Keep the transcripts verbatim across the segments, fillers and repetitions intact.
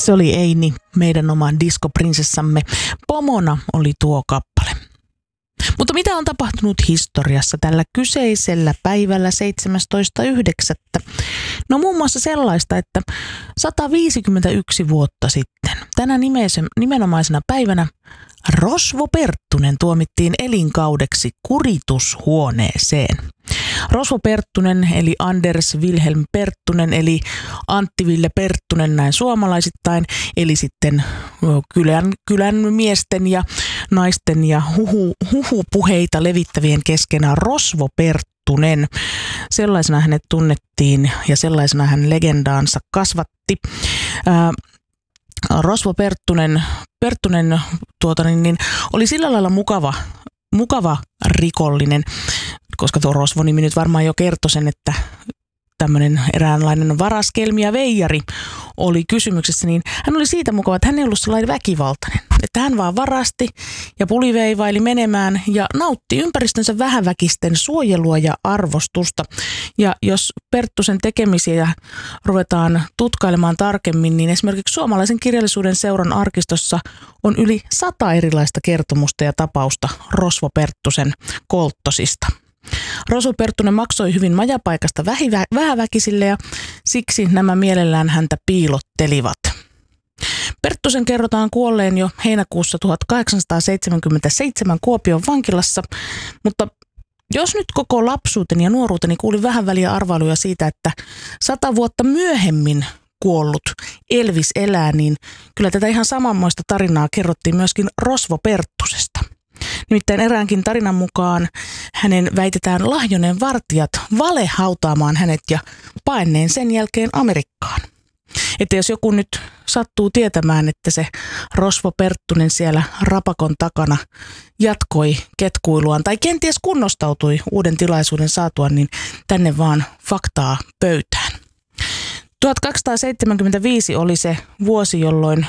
Se oli Eini, meidän oma diskoprinsessamme. Pomona oli tuo kappale. Mutta mitä on tapahtunut historiassa tällä kyseisellä päivällä seitsemästoista yhdeksättä? No muun muassa sellaista, että sata viisikymmentäyksi vuotta sitten, tänä nimenomaisena päivänä, Rosvo Perttunen tuomittiin elinkaudeksi kuritushuoneeseen. Rosvo Perttunen eli Anders Wilhelm Perttunen eli Antti Ville Perttunen näin suomalaisittain, eli sitten kylän, kylän miesten ja naisten ja huhu, huhupuheita levittävien keskenään Rosvo Perttunen. Sellaisena hänet tunnettiin ja sellaisena hän legendaansa kasvatti. Ää, Rosvo Perttunen, Perttunen tuota, niin, niin, oli sillä lailla mukava, mukava rikollinen, koska tuo Rosvo-nimi nyt varmaan jo kertoi sen, että tämmöinen eräänlainen varaskelmi ja veijari oli kysymyksessä, niin hän oli siitä mukava, että hän ei ollut sellainen väkivaltainen. Että hän vaan varasti ja puliveivaili menemään ja nautti ympäristönsä vähäväkisten suojelua ja arvostusta. Ja jos Perttusen tekemisiä ruvetaan tutkailemaan tarkemmin, niin esimerkiksi Suomalaisen kirjallisuuden seuran arkistossa on yli sata erilaista kertomusta ja tapausta Rosvo Perttusen kolttosista. Rosvo Perttunen maksoi hyvin majapaikasta vähäväkisille ja siksi nämä mielellään häntä piilottelivat. Perttusen kerrotaan kuolleen jo heinäkuussa tuhatkahdeksansataaseitsemänkymmentäseitsemän Kuopion vankilassa, mutta jos nyt koko lapsuuteni ja nuoruuteni kuulin vähän väliä arvailuja siitä, että sata vuotta myöhemmin kuollut Elvis elää, niin kyllä tätä ihan samanmoista tarinaa kerrottiin myöskin Rosvo Perttusesta. Nimittäin eräänkin tarinan mukaan hänen väitetään lahjoneen vartijat valehautaamaan hänet ja paenneen sen jälkeen Amerikkaan. Että jos joku nyt sattuu tietämään, että se Rosvo Perttunen siellä rapakon takana jatkoi ketkuiluaan tai kenties kunnostautui uuden tilaisuuden saatua, niin tänne vaan faktaa pöytään. tuhatkaksisataaseitsemänkymmentäviisi oli se vuosi, jolloin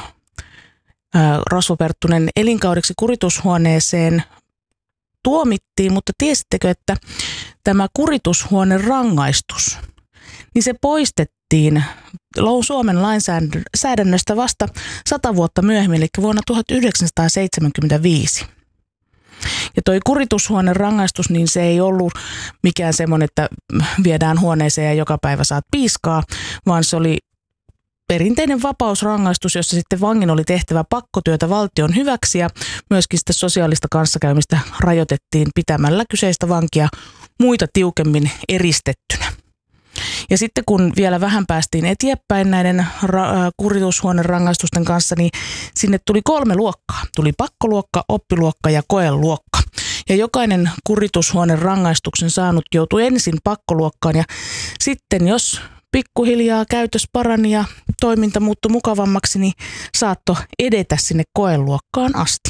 Rosvo Perttunen elinkaudeksi kuritushuoneeseen tuomittiin, mutta tiesittekö, että tämä kuritushuoneen rangaistus, niin se poistettiin Suomen lainsäädännöstä vasta sata vuotta myöhemmin, eli vuonna tuhatyhdeksänsataaseitsemänkymmentäviisi. Ja toi kuritushuoneen rangaistus, niin se ei ollut mikään semmoinen, että viedään huoneeseen ja joka päivä saat piiskaa, vaan se oli perinteinen vapausrangaistus, jossa sitten vangin oli tehtävä pakkotyötä valtion hyväksi ja myöskin sitä sosiaalista kanssakäymistä rajoitettiin pitämällä kyseistä vankia muita tiukemmin eristettynä. Ja sitten kun vielä vähän päästiin eteenpäin näiden ra- kuritushuoneen rangaistusten kanssa, niin sinne tuli kolme luokkaa. Tuli pakkoluokka, oppiluokka ja koeluokka. Ja jokainen kuritushuoneen rangaistuksen saanut joutui ensin pakkoluokkaan ja sitten jos pikkuhiljaa käytös parani ja toiminta muuttui mukavammaksi, niin saattoi edetä sinne koeluokkaan asti.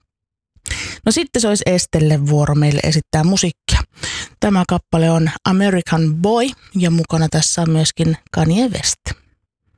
No sitten se olisi Estelle vuoro meille esittää musiikkia. Tämä kappale on American Boy ja mukana tässä on myöskin Kanye West.